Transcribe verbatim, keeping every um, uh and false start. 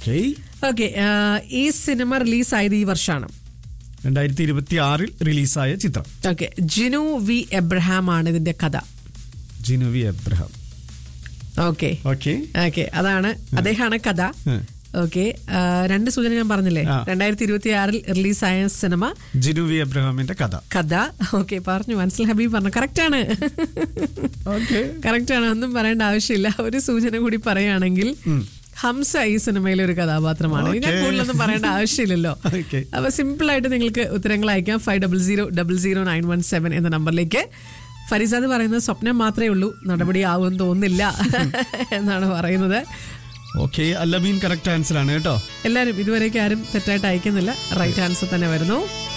Okay okay. ഈ cinema റിലീസായത് ഈ വർഷമാണ്, രണ്ടായിരത്തി ഇരുപത്തി ആറിൽ റിലീസായ ചിത്രം. ഓക്കെ. ജിനു വി എബ്രഹാം ആണ് ഇതിന്റെ കഥ. Jinu V Abraham. Okay okay okay അതാണ്, അദ്ദേഹമാണ് കഥ. ഓക്കെ. രണ്ട് സൂചന ഞാൻ പറഞ്ഞില്ലേ, രണ്ടായിരത്തി ഇരുപത്തി ആറിൽ റിലീസായ സിനിമ ജിനു വി എബ്രഹാമിന്റെ കഥ കഥ ഓക്കെ. പറഞ്ഞു, മനസ്സിൽ ഹബീബ് പറഞ്ഞു. കറക്റ്റ് ആണ്, കറക്റ്റ് ആണ്, ഒന്നും പറയേണ്ട ആവശ്യമില്ല. ഒരു സൂചന കൂടി പറയുകയാണെങ്കിൽ ഹംസ ഈ സിനിമയിലെ ഒരു കഥാപാത്രമാണ്. ഞാൻ കൂടുതലൊന്നും പറയേണ്ട ആവശ്യമില്ലല്ലോ. അപ്പൊ സിമ്പിൾ ആയിട്ട് നിങ്ങൾക്ക് ഉത്തരങ്ങൾ അയക്കാം five double zero double zero nine one seven എന്ന നമ്പറിലേക്ക്. ഫരീസാദ് പറയുന്നത് സ്വപ്നം മാത്രമേ ഉള്ളൂ, നടപടിയാവുമെന്ന് തോന്നുന്നില്ല എന്നാണ് പറയുന്നത്. ഓക്കെ, അല്ലമീൻ കറക്റ്റ് ആൻസർ ആണ് കേട്ടോ. എല്ലാവരും ഇതുവരേക്കും ആരും തെറ്റായിട്ട് അയക്കുന്നില്ല, റൈറ്റ് ആൻസർ തന്നെ വരുന്നു.